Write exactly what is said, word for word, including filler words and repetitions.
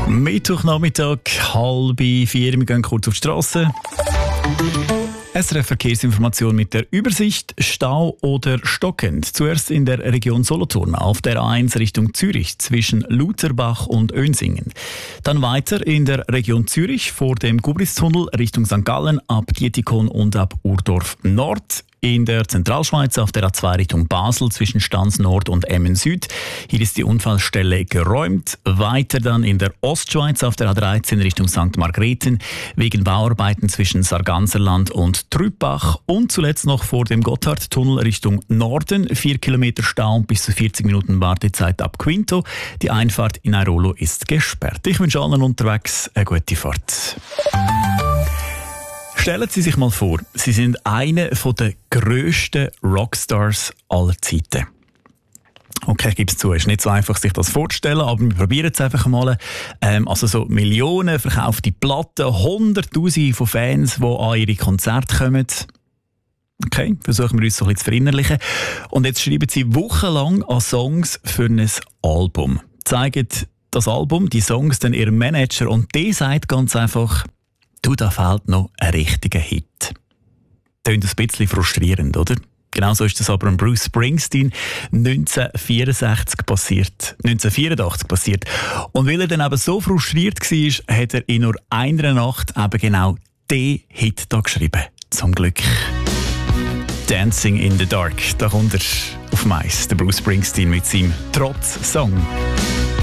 Mittwochnachmittag, halb vier, wir gehen kurz auf die Strasse. S R F-Verkehrsinformation mit der Übersicht, Stau oder stockend. Zuerst in der Region Solothurn auf der A eins Richtung Zürich zwischen Lutherbach und Önsingen. Dann weiter in der Region Zürich vor dem Gubristunnel Richtung Sankt Gallen ab Dietikon und ab Urdorf Nord. In der Zentralschweiz auf der A zwei Richtung Basel zwischen Stans Nord und Emmen Süd. Hier ist die Unfallstelle geräumt. Weiter dann in der Ostschweiz auf der A dreizehn Richtung Sankt Margrethen wegen Bauarbeiten zwischen Sarganserland und Trüppach. Und zuletzt noch vor dem Gotthardtunnel Richtung Norden. Vier Kilometer Stau und bis zu vierzig Minuten Wartezeit ab Quinto. Die Einfahrt in Airolo ist gesperrt. Ich wünsche allen unterwegs eine gute Fahrt. Stellen Sie sich mal vor, Sie sind einer der grössten Rockstars aller Zeiten. Okay, ich gebe es zu, es ist nicht so einfach, sich das vorzustellen, aber wir probieren es einfach mal. Ähm, also so Millionen verkaufte Platten, Hunderttausende von Fans, die an ihre Konzerte kommen. Okay, versuchen wir uns so ein bisschen zu verinnerlichen. Und jetzt schreiben Sie wochenlang an Songs für ein Album. Zeigen das Album, die Songs dann Ihrem Manager und der sagt ganz einfach: Du, da fehlt noch ein richtiger Hit. Klingt ein bisschen frustrierend, oder? Genauso ist das aber an Bruce Springsteen neunzehnhundertvierundsechzig passiert. neunzehnhundertvierundachtzig passiert. Und weil er dann eben so frustriert war, hat er in nur einer Nacht eben genau den Hit da geschrieben. Zum Glück. Dancing in the Dark. Da kommt er auf Mais, der Bruce Springsteen mit seinem Trotz-Song.